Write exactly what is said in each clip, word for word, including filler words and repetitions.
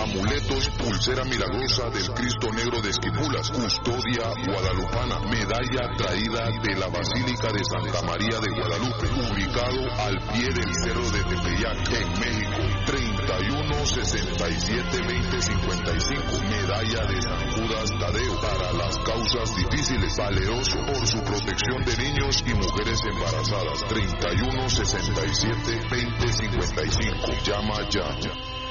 amuletos, pulsera milagrosa del Cristo Negro de Esquipulas, custodia guadalupana, medalla traída de la Basílica de Santa María de Guadalupe, ubicado al pie del Cerro de Tepeyac, en México, treinta y uno sesenta y siete veinte cincuenta y cinco, medalla de San Judas Tadeo, para las causas difíciles, valeroso por su protección de niños y mujeres embarazadas, treinta y uno sesenta y siete veinte cincuenta y cinco, llama ya.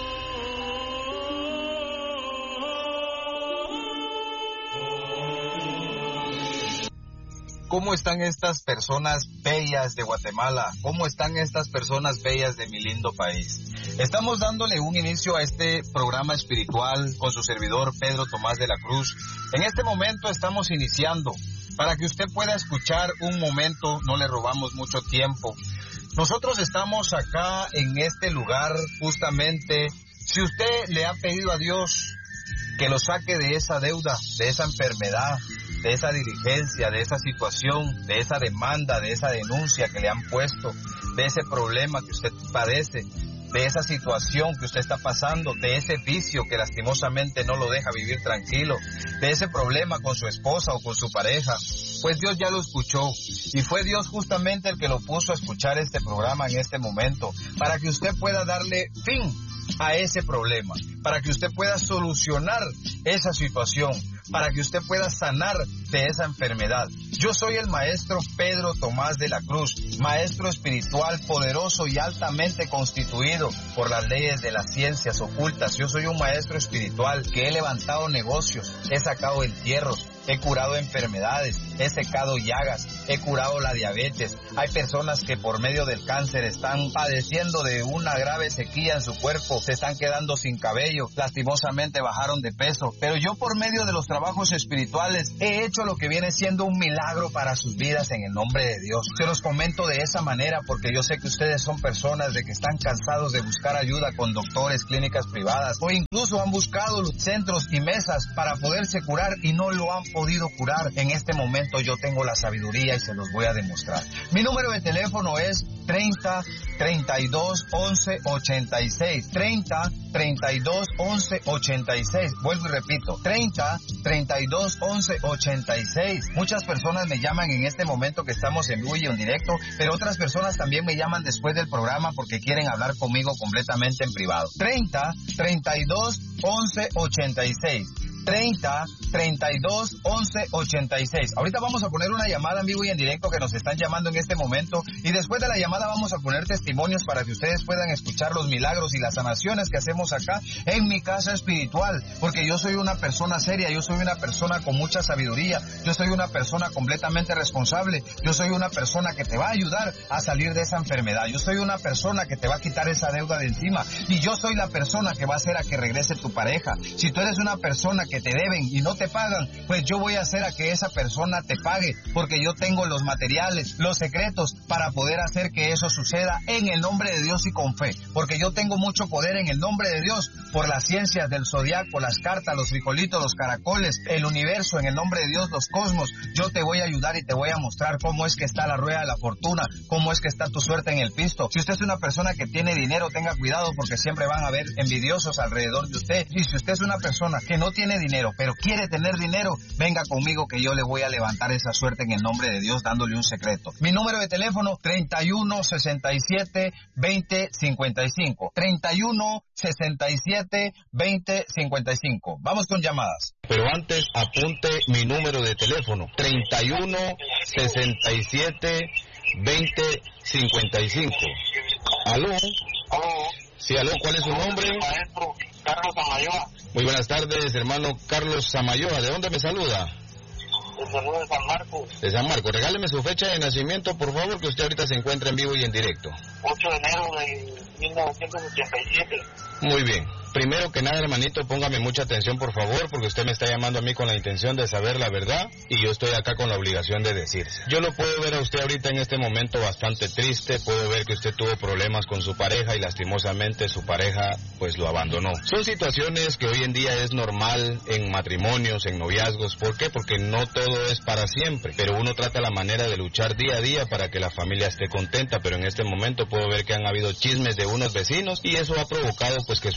¿Cómo están estas personas bellas de Guatemala? ¿Cómo están estas personas bellas de mi lindo país? Estamos dándole un inicio a este programa espiritual con su servidor Pedro Tomás de la Cruz. En este momento estamos iniciando. Para que usted pueda escuchar un momento, no le robamos mucho tiempo. Nosotros estamos acá en este lugar justamente. Si usted le ha pedido a Dios que lo saque de esa deuda, de esa enfermedad, de esa diligencia, de esa situación, de esa demanda, de esa denuncia que le han puesto, de ese problema que usted padece, de esa situación que usted está pasando, de ese vicio que lastimosamente no lo deja vivir tranquilo, de ese problema con su esposa o con su pareja, pues Dios ya lo escuchó y fue Dios justamente el que lo puso a escuchar este programa en este momento, para que usted pueda darle fin a ese problema, para que usted pueda solucionar esa situación, para que usted pueda sanar de esa enfermedad. Yo soy el maestro Pedro Tomás de la Cruz, maestro espiritual poderoso y altamente constituido por las leyes de las ciencias ocultas. Yo soy un maestro espiritual que he levantado negocios, he sacado entierros, he curado enfermedades, he secado llagas, he curado la diabetes. Hay personas que por medio del cáncer están padeciendo de una grave sequía en su cuerpo, se están quedando sin cabello, lastimosamente bajaron de peso. Pero yo por medio de los trabajos espirituales he hecho lo que viene siendo un milagro para sus vidas en el nombre de Dios. Se los comento de esa manera porque yo sé que ustedes son personas de que están cansados de buscar ayuda con doctores, clínicas privadas, o incluso han buscado los centros y mesas para poderse curar y no lo han podido curar. En este momento yo tengo la sabiduría y se los voy a demostrar. Mi número de teléfono es treinta, treinta y dos, once, ochenta y seis. treinta, treinta y dos, once, ochenta y seis. Vuelvo y repito, treinta, treinta y dos, once, ochenta y seis. Muchas personas me llaman en este momento que estamos en vivo y en directo, pero otras personas también me llaman después del programa porque quieren hablar conmigo completamente en privado. treinta, treinta y dos, once, ochenta y seis. treinta, treinta y dos, once, ochenta y seis. Ahorita vamos a poner una llamada en vivo y en directo que nos están llamando en este momento, y después de la llamada vamos a poner testimonios para que ustedes puedan escuchar los milagros y las sanaciones que hacemos acá en mi casa espiritual, porque yo soy una persona seria, yo soy una persona con mucha sabiduría, yo soy una persona completamente responsable, yo soy una persona que te va a ayudar a salir de esa enfermedad, yo soy una persona que te va a quitar esa deuda de encima, y yo soy la persona que va a hacer a que regrese tu pareja. Si tú eres una persona que te deben y no te pagan, pues yo voy a hacer a que esa persona te pague, porque yo tengo los materiales, los secretos para poder hacer que eso suceda en el nombre de Dios y con fe, porque yo tengo mucho poder en el nombre de Dios por las ciencias del zodiaco, las cartas, los frijolitos, los caracoles, el universo, en el nombre de Dios, los cosmos. Yo te voy a ayudar y te voy a mostrar cómo es que está la rueda de la fortuna, cómo es que está tu suerte en el pisto. Si usted es una persona que tiene dinero, tenga cuidado porque siempre van a haber envidiosos alrededor de usted. Y si usted es una persona que no tiene dinero, pero quiere tener dinero, venga conmigo que yo le voy a levantar esa suerte en el nombre de Dios dándole un secreto. Mi número de teléfono treinta y uno, sesenta y siete, veinte, cincuenta y cinco. treinta y uno, sesenta y siete, veinte, cincuenta y cinco. Vamos con llamadas. Pero antes apunte mi número de teléfono treinta y uno, sesenta y siete, veinte, cincuenta y cinco. ¿Aló? ¿Aló? Sí, aló, ¿cuál es su nombre? Maestro Carlos Samayoa. Muy buenas tardes, hermano Carlos Samayoa. ¿De dónde me saluda? De saludo de San Marcos. De San Marcos. Regáleme su fecha de nacimiento, por favor, que usted ahorita se encuentra en vivo y en directo. ocho de enero de mil novecientos ochenta y siete. Muy bien. Primero que nada, hermanito, póngame mucha atención, por favor, porque usted me está llamando a mí con la intención de saber la verdad y yo estoy acá con la obligación de decirse. Yo lo puedo ver a usted ahorita en este momento bastante triste, puedo ver que usted tuvo problemas con su pareja y lastimosamente su pareja pues lo abandonó. Son situaciones que hoy en día es normal en matrimonios, en noviazgos. ¿Por qué? Porque no todo es para siempre, pero uno trata la manera de luchar día a día para que la familia esté contenta, pero en este momento puedo ver que han habido chismes de unos vecinos y eso ha provocado pues que su esposa se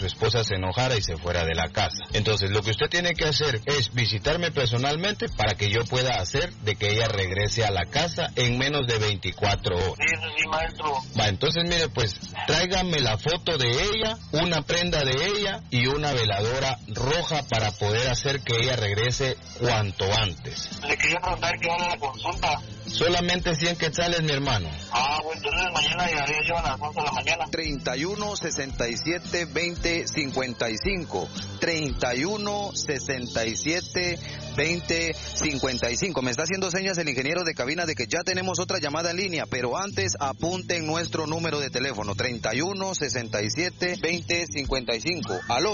se enojara y se fuera de la casa. Entonces lo que usted tiene que hacer es visitarme personalmente para que yo pueda hacer de que ella regrese a la casa en menos de veinticuatro horas. Sí, eso sí, maestro. Va, entonces mire, pues tráigame la foto de ella, una prenda de ella y una veladora roja para poder hacer que ella regrese cuanto antes. Le quería preguntar qué hora la consulta. Solamente cien quetzales, mi hermano. Ah, bueno, entonces mañana llegaría yo a las once de la mañana. treinta y uno, sesenta y siete, veinte, cincuenta y cinco. treinta y uno, sesenta y siete, veinte, cincuenta y cinco. Me está haciendo señas el ingeniero de cabina de que ya tenemos otra llamada en línea, pero antes apunten nuestro número de teléfono, treinta y uno, sesenta y siete, veinte, cincuenta y cinco. ¿Aló?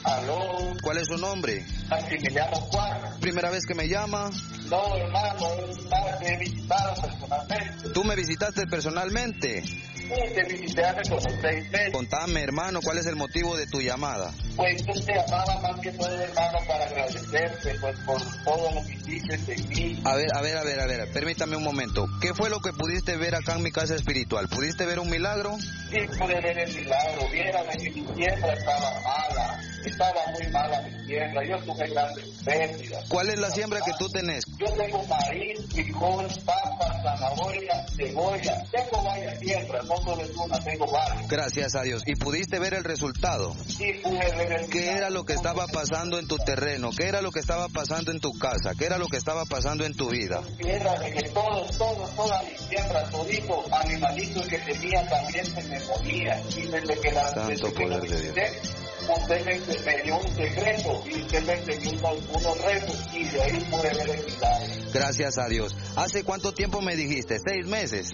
Aló. ¿Cuál es su nombre? Maximiliano Juan. ¿Primera vez que me llama? No, hermano, me he visitado personalmente. ¿Tú me visitaste personalmente? Sí, te visité hace como seis meses. Contame, hermano, ¿cuál es el motivo de tu llamada? Pues yo te llamaba más que todo, hermano, para agradecerte pues por todo lo que hiciste en mí. A ver, a ver, a ver, a ver, permítame un momento. ¿Qué fue lo que pudiste ver acá en mi casa espiritual? ¿Pudiste ver un milagro? Sí, pude ver el milagro. Viera que mi tierra estaba mala. Estaba muy mala mi tierra. Yo tuve grandes pérdidas. ¿Cuál es la siembra que tú tenés? Yo tengo maíz, frijol, papa, zanahoria, cebolla. Tengo varias siembras, no solo es una, tengo varias. Gracias a Dios. ¿Y pudiste ver el resultado? Sí, pude ver el ¿Qué milagro. era lo que estaba pasando en tu terreno? ¿Qué era lo que estaba pasando en tu casa? ¿Qué era lo que estaba pasando en tu vida? Tierra de que todos, todos, toda mi siembra, todito, animalitos que tenía también se me morían. Y desde que la Santo desde que poder lo de Dios. visité, usted me, me dio un secreto y usted me enseñó unos, unos rezos y de ahí pude ver el milagro. Gracias a Dios. ¿Hace cuánto tiempo me dijiste? ¿Seis meses?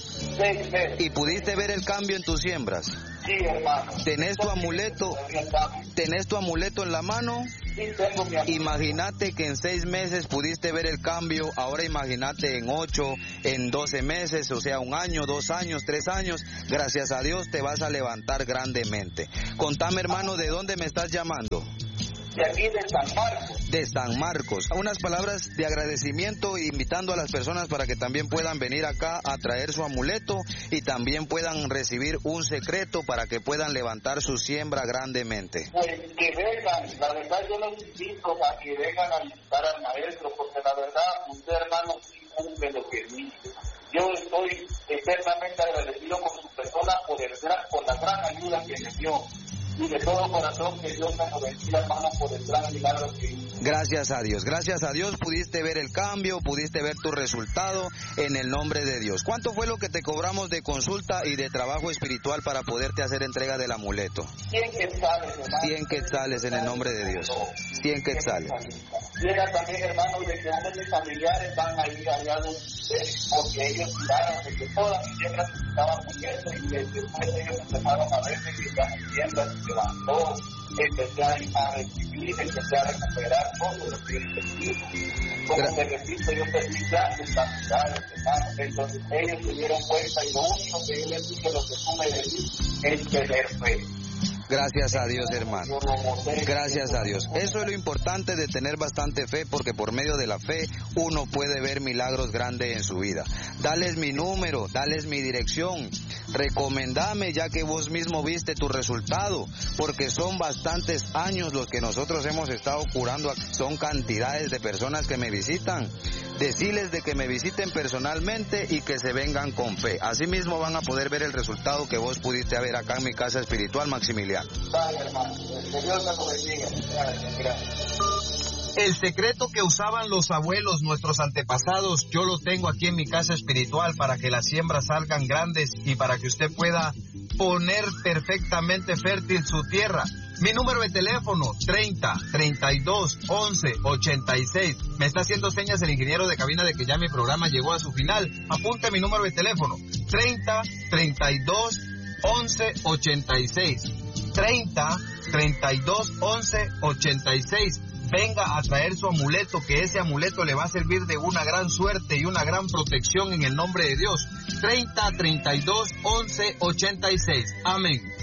Seis meses. ¿Y pudiste ver el cambio en tus siembras? Sí, hermano. ¿Tenés tu amuleto? ¿Tenés tu amuleto en la mano? Sí, tengo mi amuleto. Imagínate que en seis meses pudiste ver el cambio, ahora imagínate en ocho, en doce meses, o sea, un año, dos años, tres años, gracias a Dios te vas a levantar grandemente. Contame, hermano, ¿de dónde me estás llamando? De aquí de San Marcos. De San Marcos. Unas palabras de agradecimiento invitando a las personas para que también puedan venir acá a traer su amuleto y también puedan recibir un secreto para que puedan levantar su siembra grandemente. Pues que vengan, la verdad yo los invito a que vengan a visitar al maestro, porque la verdad usted, hermano, sí cumple lo que dice. Yo estoy eternamente agradecido con su persona por, el gran, por la gran ayuda que me dio. Y de todo corazón que Dios me lo bendiga, hermano, por el gran milagro que hizo. Gracias a Dios, gracias a Dios pudiste ver el cambio, pudiste ver tu resultado en el nombre de Dios. ¿Cuánto fue lo que te cobramos de consulta y de trabajo espiritual para poderte hacer entrega del amuleto? Cien quetzales, hermano. Cien quetzales en el nombre de Dios. Cien quetzales. Llega también, hermano, de que uno de mis familiares van a ir allá donde usted, porque ellos miraron de que todas mis siembras se estaban muriendo y después ellos empezaron a ver que ya mi siembra se levantó, empecé a recibir, empecé a recuperar todo lo que yo perdí. Como te repito, yo perdí grandes cantidades, hermano. Entonces ellos se dieron cuenta y lo único que yo les dije, lo que tú me decís, es tener fe. Gracias a Dios, hermano. Gracias a Dios. Eso es lo importante de tener bastante fe, porque por medio de la fe uno puede ver milagros grandes en su vida. Dales mi número, dales mi dirección. Recomendame, ya que vos mismo viste tu resultado, porque son bastantes años los que nosotros hemos estado curando. Son cantidades de personas que me visitan. Decirles de que me visiten personalmente y que se vengan con fe. Así mismo van a poder ver el resultado que vos pudiste ver acá en mi casa espiritual, Maximiliano. Vale, hermano. Que Dios te lo bendiga. Gracias, gracias. El secreto que usaban los abuelos, nuestros antepasados, yo lo tengo aquí en mi casa espiritual para que las siembras salgan grandes y para que usted pueda poner perfectamente fértil su tierra. Mi número de teléfono, treinta, treinta y dos, once, ochenta y seis. Me está haciendo señas el ingeniero de cabina de que ya mi programa llegó a su final. Apunte mi número de teléfono, treinta, treinta y dos, once, ochenta y seis. treinta, treinta y dos, once, ochenta y seis. Venga a traer su amuleto, que ese amuleto le va a servir de una gran suerte y una gran protección en el nombre de Dios. treinta, treinta y dos, once, ochenta y seis. Amén.